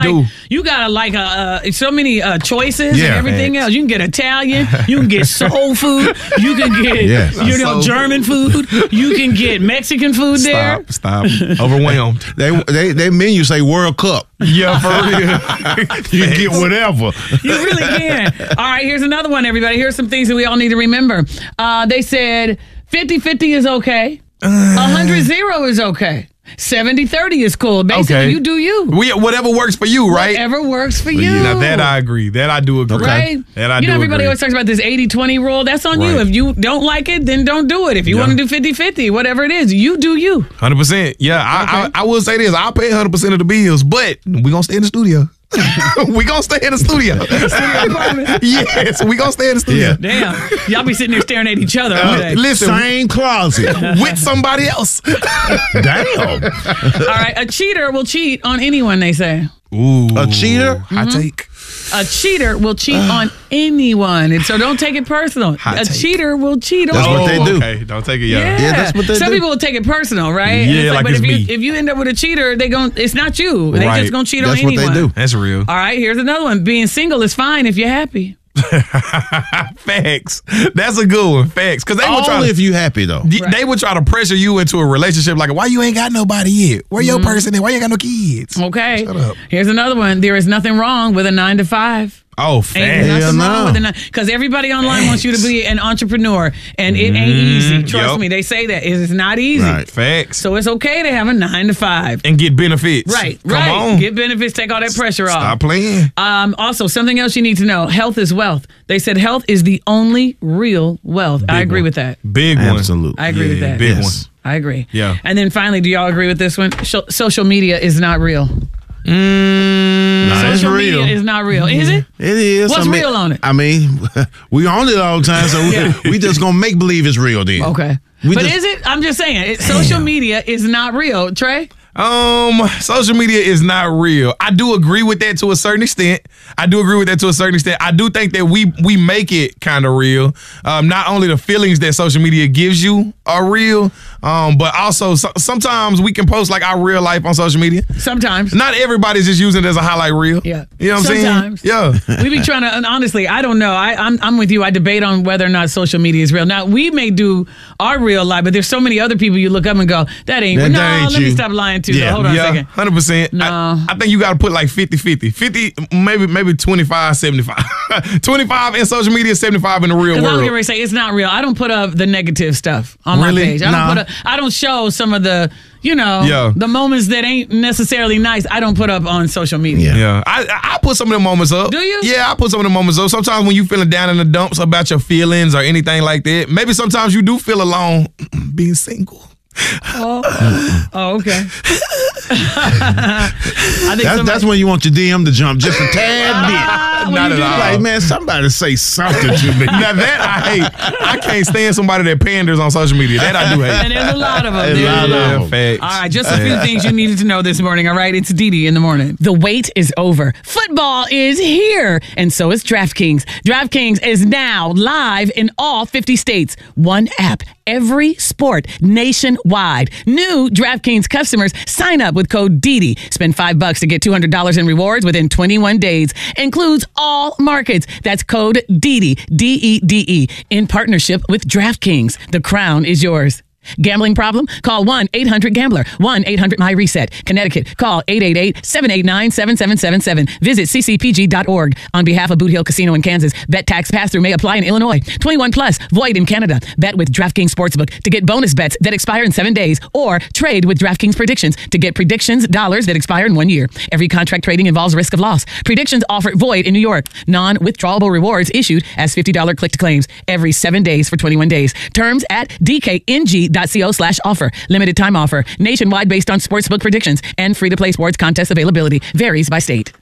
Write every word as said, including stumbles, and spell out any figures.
Do. You got like uh, uh, so many uh, choices Yeah, and everything thanks. else. You can get Italian, you can get soul food, you can get Yes. you know Soul German food, you can get Mexican food there. Stop. Stop. Overwhelmed. They they they menu say World Cup. Yeah, for real. You can get whatever. You really can. All right, here's another one, everybody. Here's some things that we all need to remember. Uh, they said fifty-fifty is okay. one hundred zero is okay. seventy thirty is cool. Basically, Okay. you do you. We, whatever works for you, right? Whatever works for you. Now that I agree. That I do agree. Right? That I you do know, everybody agree. always talks about this eighty twenty rule. That's on you. Right. If you don't like it, then don't do it. If you Yeah. want to do fifty-fifty, whatever it is, you do you. one hundred percent. Yeah, I, Okay. I I will say this. I'll pay one hundred percent of the bills, but we going to stay in the studio. we going to stay in the studio. Yes, we going to stay in the studio. Damn. Y'all be sitting there staring at each other all day. Listen, Same closet. with somebody else. Damn. All right. A cheater will cheat on anyone, they say. Ooh. A cheater? Hot take. A cheater will cheat on anyone. And so don't take it personal. Hot a take. cheater will cheat on That's what they do. Okay, don't take it, yeah. Yeah. Yeah, that's what they Some do. people will take it personal, right? And Yeah, like but it's if you me. if you end up with a cheater, they gon' it's not you. They Right. just gonna cheat That's on what they anyone. do. That's real. All right, here's another one. Being single is fine if you're happy. Facts. That's a good one. Facts. Because they would try Only to, if you happy though. y- they would try to pressure you into a relationship like, why you ain't got nobody yet? Where your person at? Why you ain't got no kids? Okay. Shut up. Here's another one. There is nothing wrong with a nine to five. Oh, Ain't facts. nothing no. wrong with a nine. Because everybody online wants you to be an entrepreneur, and it ain't easy. Trust Yup. me, they say that it is not easy. Right. Facts. So it's okay to have a nine to five. And get benefits. Right. Come right. on. Get benefits. Take all that pressure off. Stop playing. Um, also, something else you need to know: health is wealth. They said health is the only real wealth. I Big agree one. with that. Big one. Absolutely. I agree with Yeah, that. Big Yes. I agree. Yeah. And then finally, do y'all agree with this one? Sho- social media is not real. Mm, Nah, it's Social real. media is not real. Is it? It is. What's I mean, real on it? I mean, we on it all the time, so we, Yeah. we just gonna make believe it's real then. Okay. We but just- is it? I'm just saying, it, social media is not real. Trey? Um, social media is not real. I do agree with that to a certain extent. I do agree with that to a certain extent. I do think that we we make it kind of real. Um, not only the feelings that social media gives you are real, um, but also so, sometimes we can post like our real life on social media. Sometimes. Not everybody's just using it as a highlight reel. Yeah. You know what I'm Sometimes. saying? Yeah. We be trying to, and honestly, I don't know. I, I'm, I'm with you. I debate on whether or not social media is real. Now, we may do our real life, but there's so many other people you look up and go, that ain't That- real. No, that ain't let me you. stop lying to you. Yeah. Hold on a Yeah, second. one hundred percent. No. I, I think you got to put like fifty-fifty. fifty, maybe maybe twenty-five, seventy-five. twenty-five in social media, seventy-five in the real Because I'm world. getting ready to say it's not real. I don't put up the negative stuff on my Really? page. I don't Nah. put up, I don't show some of the, you know, Yeah. the moments that ain't necessarily nice. I don't put up on social media. Yeah. Yeah, I I I put some of the moments up. Do you? Yeah, I put some of the moments up. Sometimes when you feeling down in the dumps about your feelings or anything like that, maybe sometimes you do feel alone being single. Oh, oh okay. I think That's, somebody, that's when you want your D M to jump just a tad Ah, when Not you at do all. that. bit. Like, man, somebody say something to me. Now that I hate, I can't stand somebody that panders on social media. That I do hate. And there's a lot of them. A There's lot a of lot. them. Facts. All right, just a few things you needed to know this morning. All right, it's Dee Dee in the morning. The wait is over. Football is here, and so is DraftKings. DraftKings is now live in all fifty states. One app, every sport, nationwide. New DraftKings customers sign up with code D D. Spend five bucks to get two hundred dollars in rewards within twenty-one days. Includes all markets. That's code D D, D E D E, in partnership with DraftKings. The crown is yours. Gambling problem? Call one eight hundred gambler, one eight hundred my reset. Connecticut, call eight eight eight, seven eight nine, seven seven seven seven. Visit c c p g dot org. On behalf of Boot Hill Casino in Kansas, bet tax pass-through may apply in Illinois. twenty-one plus, void in Canada. Bet with DraftKings Sportsbook to get bonus bets that expire in seven days, or trade with DraftKings Predictions to get predictions dollars that expire in one year. Every contract trading involves risk of loss. Predictions offer void in New York. Non-withdrawable rewards issued as fifty dollars click to claims every seven days for twenty-one days. Terms at d k n g dot co slash offer. Limited time offer. Nationwide based on sportsbook predictions and free-to-play sports contest availability. Varies by state.